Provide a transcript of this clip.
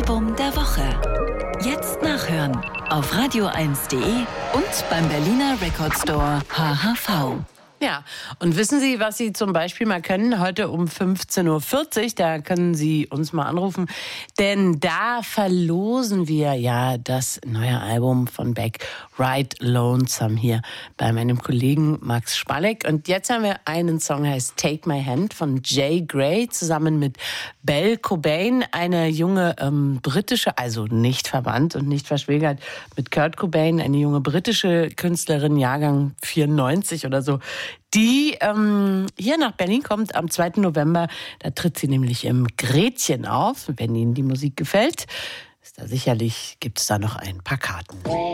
Album der Woche. Jetzt nachhören auf radio1.de und beim Berliner Record Store HHV. Ja, und wissen Sie, was Sie zum Beispiel mal können? Heute um 15.40 Uhr, da können Sie uns mal anrufen, denn da verlosen wir ja das neue Album von Beck, Ride Lonesome, hier bei meinem Kollegen Max Spalek. Und jetzt haben wir einen Song, der heißt Take My Hand von Jay Gray, zusammen mit Belle Cobain, eine junge britische, also nicht verwandt und nicht verschwägert mit Kurt Cobain, eine junge britische Künstlerin, Jahrgang 94 oder so, die hier nach Berlin kommt am 2. November. Da tritt sie nämlich im Gretchen auf. Wenn Ihnen die Musik gefällt, gibt es da noch ein paar Karten.